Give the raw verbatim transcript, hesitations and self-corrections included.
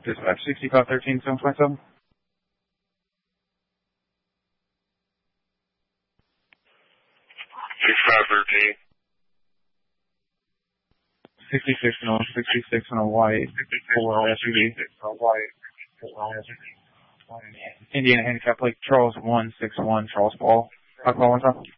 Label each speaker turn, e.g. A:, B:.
A: Dispatch sixty-five thirteen, seven twenty-seven.
B: sixty-five thirteen.
A: sixty-six and a sixty-six and a white four S U V. Indiana handicap plate Charles one six one Charles Paul. I'll call one time.